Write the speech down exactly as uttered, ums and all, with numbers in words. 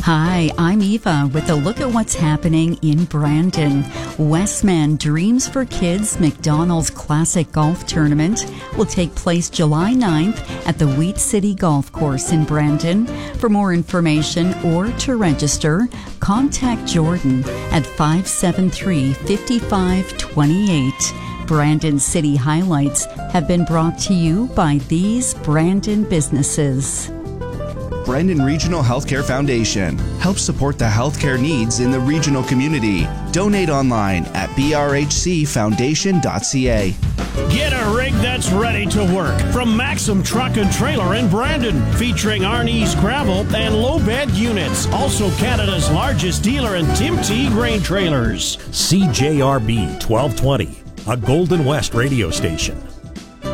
Hi, I'm Eva with a look at what's happening in Brandon. Westman Dreams for Kids McDonald's Classic Golf Tournament will take place July ninth at the Wheat City Golf Course in Brandon. For more information or to register, contact Jordan at five seven three, five five two eight. Brandon City highlights have been brought to you by these Brandon businesses. Brandon Regional Healthcare Foundation helps support the healthcare needs in the regional community. Donate online at b r h c foundation dot c a. Get a rig that's ready to work from Maxim Truck and Trailer in Brandon, featuring Arnie's gravel and low bed units. Also Canada's largest dealer in Tim T grain trailers. C J R B twelve twenty, a Golden West radio station.